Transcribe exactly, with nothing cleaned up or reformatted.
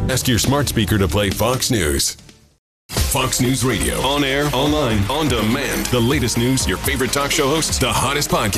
Ask your smart speaker to play Fox News. Fox News Radio. On air, online, on demand. The latest news, your favorite talk show hosts, the hottest podcast.